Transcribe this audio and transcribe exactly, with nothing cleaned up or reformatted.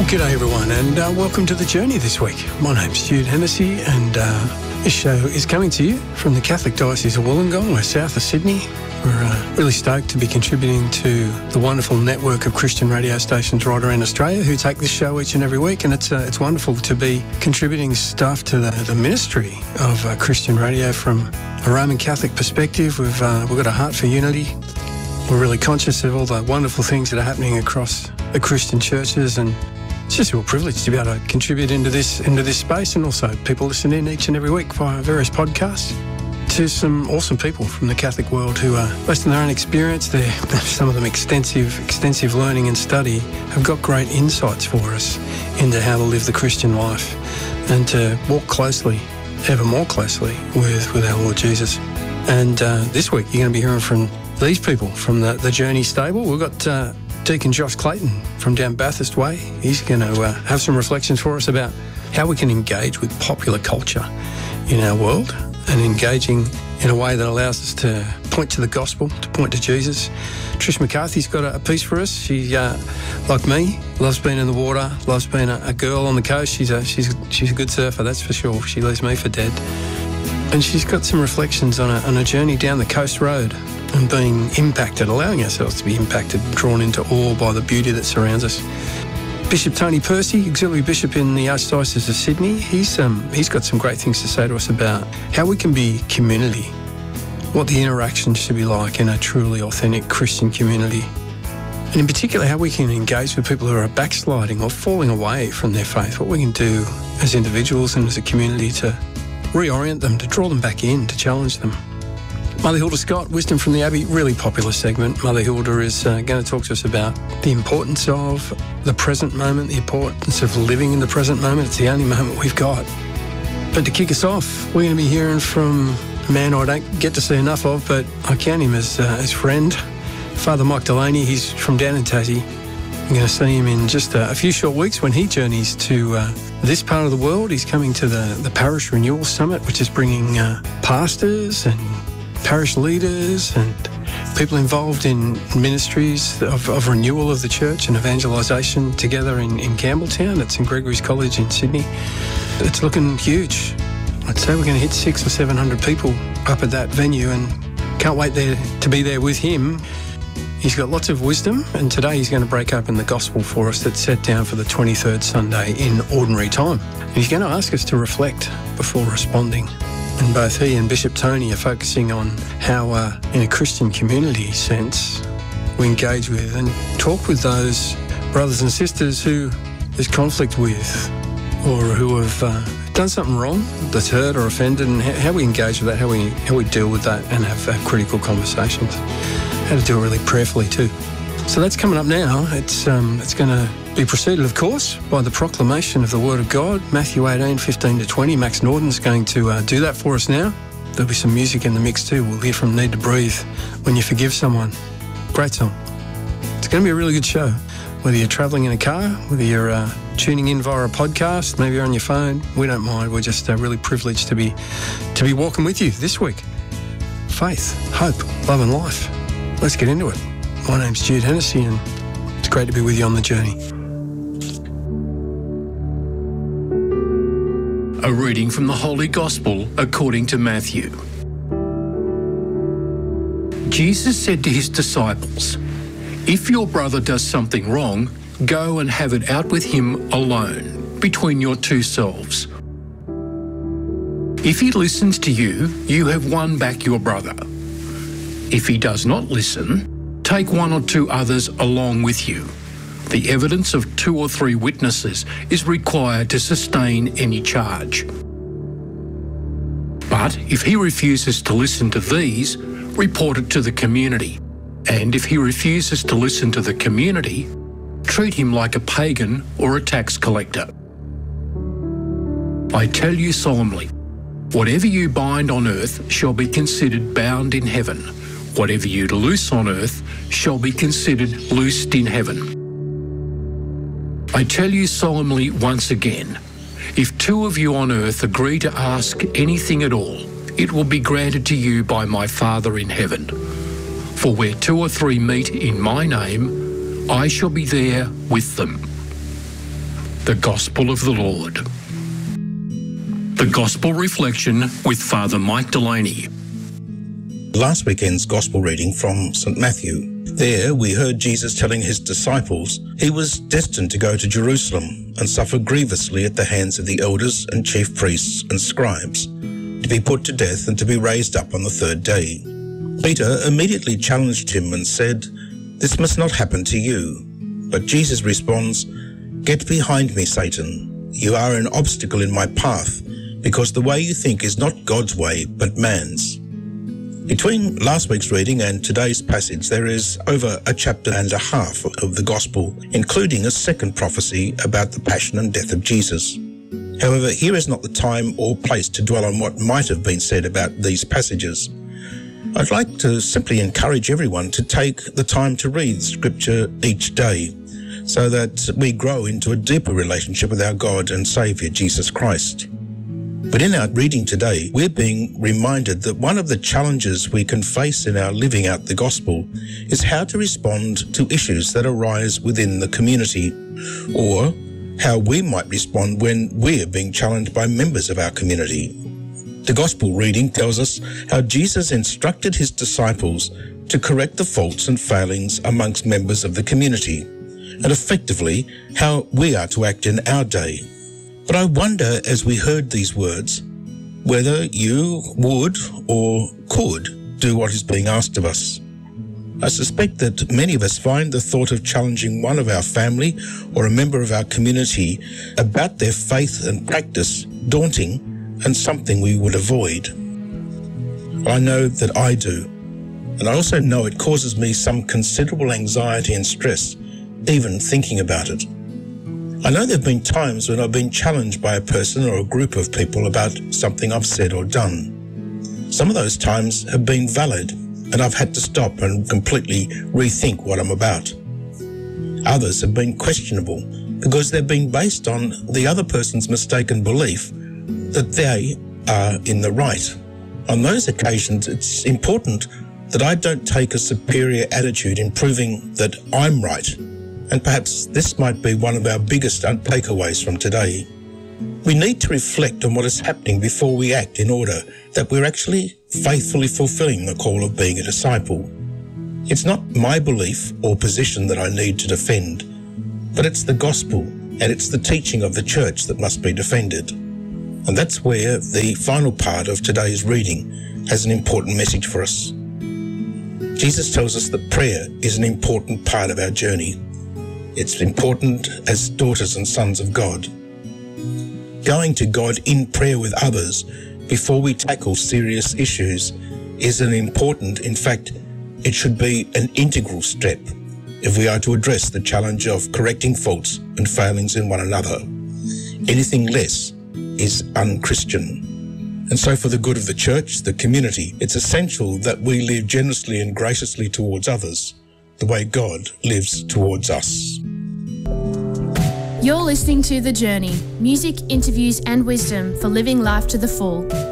G'day everyone, and uh, welcome to The Journey this week. My name's Jude Hennessy, and uh, this show is coming to you from the Catholic Diocese of Wollongong. We're south of Sydney. We're uh, really stoked to be contributing to the wonderful network of Christian radio stations right around Australia who take this show each and every week, and it's uh, it's wonderful to be contributing stuff to the, the ministry of uh, Christian radio from a Roman Catholic perspective. We've, uh, we've got a heart for unity. We're really conscious of all the wonderful things that are happening across the Christian churches, and it's just a real privilege to be able to contribute into this into this space, and also people listen in each and every week via various podcasts to some awesome people from the Catholic world who are, based on their own experience, they're, some of them extensive extensive learning and study, have got great insights for us into how to live the Christian life and to walk closely, ever more closely, with, with our Lord Jesus. And uh, this week you're going to be hearing from these people from the, the Journey stable. We've got uh, Deacon Josh Clayton from down Bathurst Way. He's going to uh, have some reflections for us about how we can engage with popular culture in our world, and engaging in a way that allows us to point to the gospel, to point to Jesus. Trish McCarthy's got a, a piece for us. She, uh, like me, loves being in the water, loves being a, a girl on the coast. She's a, she's, she's a good surfer, that's for sure. She leaves me for dead. And she's got some reflections on a, on a journey down the coast road and being impacted, allowing ourselves to be impacted, drawn into awe by the beauty that surrounds us. Bishop Tony Percy, Auxiliary Bishop in the Archdiocese of Sydney, he's um, he's got some great things to say to us about how we can be community, what the interaction should be like in a truly authentic Christian community, and in particular how we can engage with people who are backsliding or falling away from their faith, what we can do as individuals and as a community to reorient them, to draw them back in, to challenge them. Mother Hilda Scott, Wisdom from the Abbey, really popular segment. Mother Hilda is uh, going to talk to us about the importance of the present moment, the importance of living in the present moment. It's the only moment we've got. But to kick us off, we're going to be hearing from a man I don't get to see enough of, but I count him as, uh, as friend, Father Mike Delaney. He's from down in Tassie. I'm going to see him in just a, a few short weeks when he journeys to uh, this part of the world. He's coming to the, the Parish Renewal Summit, which is bringing uh, pastors and parish leaders and people involved in ministries of, of renewal of the church and evangelisation together in, in Campbelltown. It's in Gregory's College in Sydney. It's looking huge. I'd say we're going to hit six or seven hundred people up at that venue, and can't wait there to be there with him. He's got lots of wisdom, and today he's going to break open the gospel for us that's set down for the twenty-third Sunday in Ordinary Time. And he's going to ask us to reflect before responding. And both he and Bishop Tony are focusing on how, uh, in a Christian community sense, we engage with and talk with those brothers and sisters who there's conflict with, or who have uh, done something wrong that's hurt or offended, and how we engage with that, how we how we deal with that, and have, have critical conversations. How to do it really prayerfully too. So that's coming up now. It's um, it's going to be preceded, of course, by the proclamation of the Word of God, Matthew eighteen, fifteen to twenty. Max Norton's going to uh, do that for us now. There'll be some music in the mix too. We'll hear from Need to Breathe, When You Forgive Someone. Great song. It's going to be a really good show. Whether you're travelling in a car, whether you're uh, tuning in via a podcast, maybe you're on your phone, we don't mind. We're just uh, really privileged to be to be walking with you this week. Faith, hope, love and life. Let's get into it. My name's Jude Hennessy, and it's great to be with you on the journey. A reading from the Holy Gospel according to Matthew. Jesus said to his disciples, "If your brother does something wrong, go and have it out with him alone, between your two selves. If he listens to you, you have won back your brother. If he does not listen, take one or two others along with you. The evidence of two or three witnesses is required to sustain any charge. But if he refuses to listen to these, report it to the community. And if he refuses to listen to the community, treat him like a pagan or a tax collector. I tell you solemnly, whatever you bind on earth shall be considered bound in heaven. Whatever you loose on earth shall be considered loosed in heaven. I tell you solemnly once again, if two of you on earth agree to ask anything at all, it will be granted to you by my Father in heaven. For where two or three meet in my name, I shall be there with them." The Gospel of the Lord. The Gospel Reflection with Father Mike Delaney. Last weekend's Gospel reading from Saint Matthew. There we heard Jesus telling his disciples he was destined to go to Jerusalem and suffer grievously at the hands of the elders and chief priests and scribes, to be put to death and to be raised up on the third day. Peter immediately challenged him and said, "This must not happen to you." But Jesus responds, "Get behind me, Satan. You are an obstacle in my path, because the way you think is not God's way, but man's." Between last week's reading and today's passage, there is over a chapter and a half of the Gospel, including a second prophecy about the passion and death of Jesus. However, here is not the time or place to dwell on what might have been said about these passages. I'd like to simply encourage everyone to take the time to read Scripture each day, so that we grow into a deeper relationship with our God and Saviour, Jesus Christ. But in our reading today, we're being reminded that one of the challenges we can face in our living out the gospel is how to respond to issues that arise within the community, or how we might respond when we're being challenged by members of our community. The gospel reading tells us how Jesus instructed his disciples to correct the faults and failings amongst members of the community, and effectively how we are to act in our day. But I wonder, as we heard these words, whether you would or could do what is being asked of us. I suspect that many of us find the thought of challenging one of our family or a member of our community about their faith and practice daunting and something we would avoid. I know that I do, and I also know it causes me some considerable anxiety and stress, even thinking about it. I know there have been times when I've been challenged by a person or a group of people about something I've said or done. Some of those times have been valid, and I've had to stop and completely rethink what I'm about. Others have been questionable because they've been based on the other person's mistaken belief that they are in the right. On those occasions, it's important that I don't take a superior attitude in proving that I'm right. And perhaps this might be one of our biggest takeaways from today. We need to reflect on what is happening before we act in order that we're actually faithfully fulfilling the call of being a disciple. It's not my belief or position that I need to defend, but it's the gospel and it's the teaching of the church that must be defended. And that's where the final part of today's reading has an important message for us. Jesus tells us that prayer is an important part of our journey. It's important as daughters and sons of God. Going to God in prayer with others before we tackle serious issues is an important, in fact, it should be an integral step if we are to address the challenge of correcting faults and failings in one another. Anything less is unchristian. And so for the good of the church, the community, it's essential that we live generously and graciously towards others, the way God lives towards us. You're listening to The Journey, music, interviews and wisdom for living life to the full.